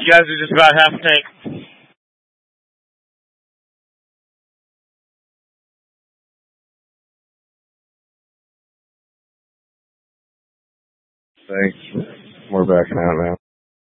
You guys are just about half tank. Thanks. We're backing out now.